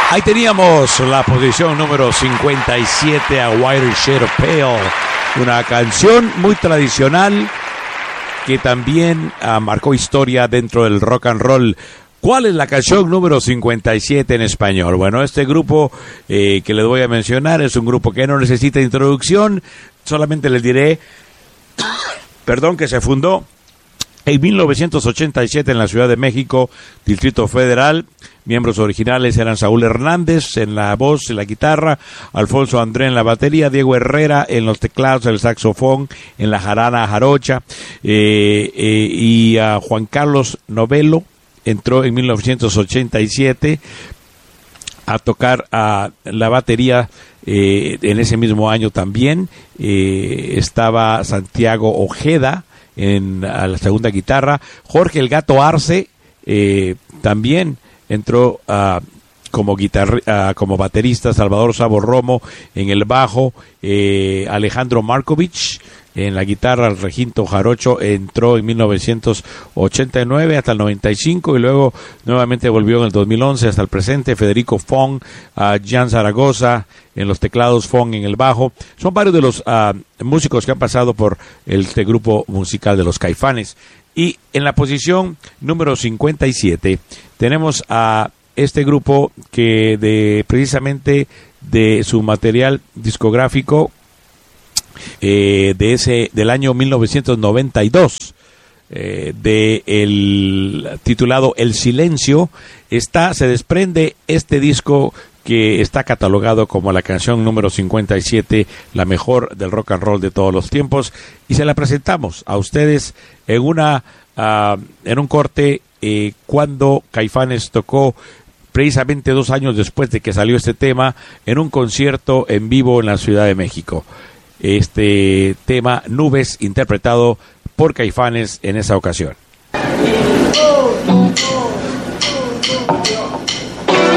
Ahí teníamos la posición número 57 a Whiter Shade of Pale, una canción muy tradicional que también marcó historia dentro del rock and roll. ¿Cuál es la canción número 57 en español? Bueno, este grupo que les voy a mencionar es un grupo que no necesita introducción, solamente les diré, que se fundó en 1987 en la Ciudad de México, Distrito Federal. Miembros originales eran Saúl Hernández en la voz y la guitarra, Alfonso André en la batería, Diego Herrera en los teclados, el saxofón, en la jarana jarocha, y Juan Carlos Novelo entró en 1987 a tocar la batería. En ese mismo año también estaba Santiago Ojeda a la segunda guitarra, Jorge El Gato Arce también entró como baterista, Salvador Sabo Romo en el bajo, Alejandro Markovich en la guitarra, el requinto jarocho entró en 1989 hasta el 95 y luego nuevamente volvió en el 2011 hasta el presente. Federico Fong, Jan Zaragoza en los teclados, Fong en el bajo. Son varios de los músicos que han pasado por este grupo musical de los Caifanes. Y en la posición número 57 tenemos a este grupo que precisamente de su material discográfico del año 1992, titulado El Silencio, se desprende este disco que está catalogado como la canción número 57, la mejor del rock and roll de todos los tiempos, y se la presentamos a ustedes en un corte cuando Caifanes tocó precisamente 2 años después de que salió este tema en un concierto en vivo en la Ciudad de México. Este tema, Nubes, interpretado por Caifanes en esa ocasión.